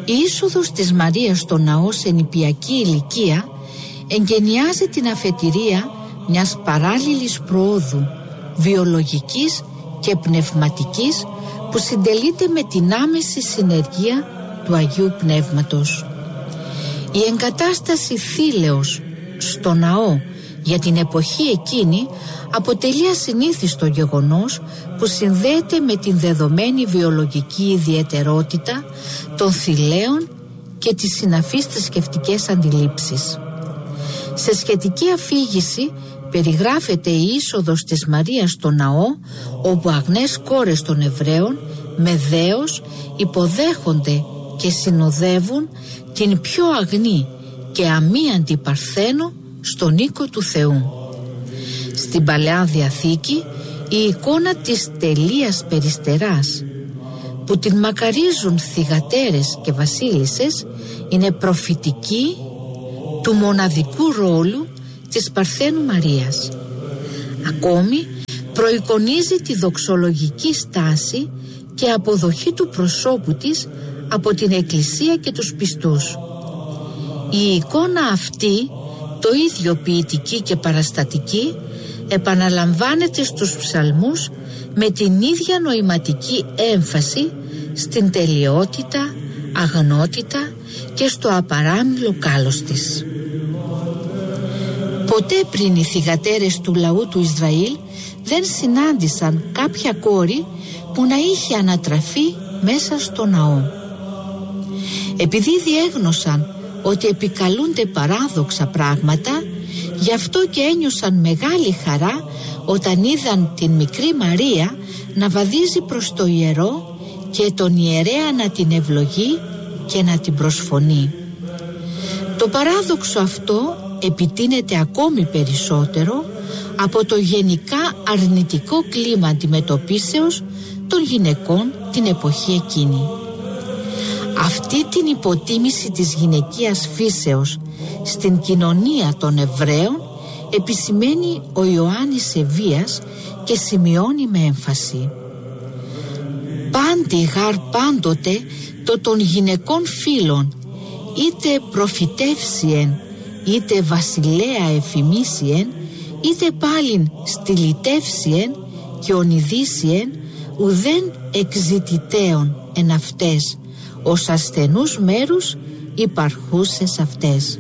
Η είσοδος της Μαρίας στο ναό σε νηπιακή ηλικία εγκαινιάζει την αφετηρία μιας παράλληλης προόδου βιολογικής και πνευματικής που συντελείται με την άμεση συνεργία του Αγίου Πνεύματος. Η εγκατάσταση θήλεως στο ναό για την εποχή εκείνη αποτελεί ασυνήθιστο γεγονός που συνδέεται με την δεδομένη βιολογική ιδιαιτερότητα των θηλαίων και τις συναφείς θρησκευτικές αντιλήψεις. Σε σχετική αφήγηση περιγράφεται η είσοδος της Μαρίας στο ναό, όπου αγνές κόρες των Εβραίων με δέος υποδέχονται και συνοδεύουν την πιο αγνή και αμίαντη Παρθένο στον οίκο του Θεού. Στην Παλαιά Διαθήκη η εικόνα της τελείας περιστεράς που την μακαρίζουν θυγατέρες και βασίλισσες είναι προφητική του μοναδικού ρόλου της Παρθένου Μαρίας. Ακόμη προεικονίζει τη δοξολογική στάση και αποδοχή του προσώπου της από την Εκκλησία και τους πιστούς. Η εικόνα αυτή, το ίδιο ποιητική και παραστατική, επαναλαμβάνεται στους ψαλμούς με την ίδια νοηματική έμφαση στην τελειότητα, αγνότητα και στο απαράμιλο κάλος της. Ποτέ πριν οι θυγατέρες του λαού του Ισραήλ δεν συνάντησαν κάποια κόρη που να είχε ανατραφεί μέσα στο ναό. Επειδή διέγνωσαν ότι επικαλούνται παράδοξα πράγματα, γι' αυτό και ένιωσαν μεγάλη χαρά όταν είδαν την μικρή Μαρία να βαδίζει προς το ιερό και τον ιερέα να την ευλογεί και να την προσφωνεί. Το παράδοξο αυτό επιτείνεται ακόμη περισσότερο από το γενικά αρνητικό κλίμα αντιμετωπίσεως των γυναικών την εποχή εκείνη. Αυτή την υποτίμηση της γυναικείας φύσεως στην κοινωνία των Εβραίων επισημαίνει ο Ιωάννης Ευβίας και σημειώνει με έμφαση: «Πάντη γάρ πάντοτε το των γυναικών φίλων, είτε προφητεύσιεν, είτε βασιλέα εφημίσιεν, είτε πάλιν στυλιτεύσιεν και ονειδίσιεν, ουδέν εξητητέων εν αυτές, ως ασθενούς μέρους υπαρχούσες αυτές».